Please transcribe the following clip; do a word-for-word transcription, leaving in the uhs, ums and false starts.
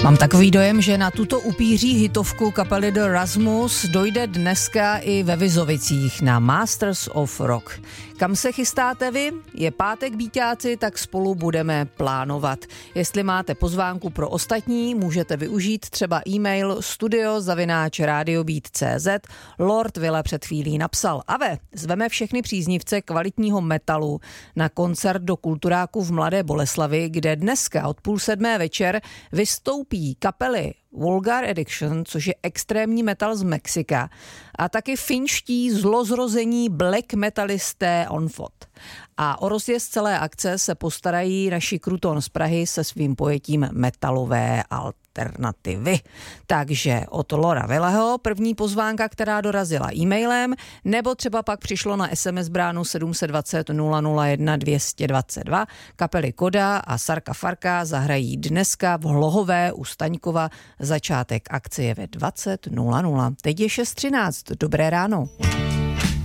Mám takový dojem, že na tuto upíří hitovku kapely The Rasmus dojde dneska i ve Vizovicích na Masters of Rock. Kam se chystáte vy? Je pátek, býťáci, tak spolu budeme plánovat. Jestli máte pozvánku pro ostatní, můžete využít třeba e-mail studio zavináč radiobít tečka cé zet. Lord Villa před chvílí napsal: Ave, zveme všechny příznivce kvalitního metalu na koncert do Kulturáku v Mladé Boleslavi, kde dneska od půl sedmé večer vystoupí kapely Vulgar Addiction, což je extrémní metal z Mexika, a taky finští zlozrození black metalisté Onfot. A o rozjezd celé akce se postarají naši Kruton z Prahy se svým pojetím metalové alternativy. Takže od Lora Villaho první pozvánka, která dorazila e-mailem, nebo třeba pak přišlo na es em es bránu sedm set dvacet nula nula jedna dvě stě dvacet dva. Kapely Koda a Sarka Farka zahrají dneska v Hlohové u Staňkova. Začátek akce je ve dvacet nula nula. Teď je šest třináct. Dobré ráno.